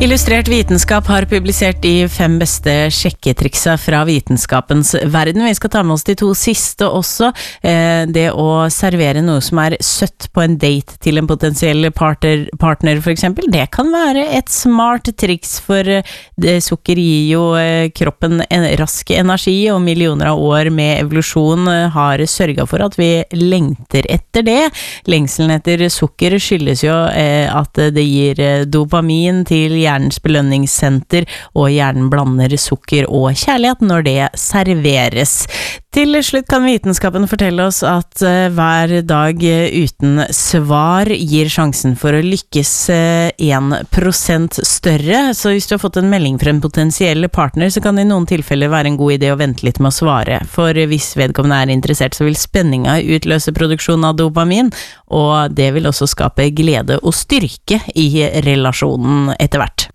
Illustrert vitenskap har publisert de 5 beste sjekketriksa fra vitenskapens verden. Vi skal ta med oss de 2 siste også. Det å servere noe som er søtt på en date til en potensiell partner for eksempel, det kan være et smart triks, for sukker gir jo kroppen en rask energi, og millioner av år med evolusjon har sørget for at vi lengter etter det. Lengselen etter sukker skyldes jo at det gir dopamin til hjernens belønningssenter, og hjernen blander sukker og kjærlighet når det serveres. Til slutt kan vitenskapen fortelle oss at hver dag uten svar gir sjansen for å lykkes 1% større, så hvis du har fått en melding fra en potensiell partner, så kan det i noen tilfeller være en god idé å vente litt med å svare, for hvis vedkommende er interessert, så vil spenninga utløse produksjon av dopamin, og det vil også skape glede og styrke i relasjonen etter hvert.